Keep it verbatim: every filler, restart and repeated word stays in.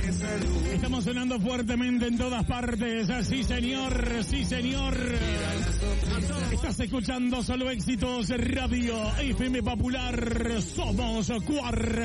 Estamos sonando fuertemente en todas partes. Sí, señor, sí, señor. Estás escuchando Solo Éxitos Radio F M Popular. Somos Cuar.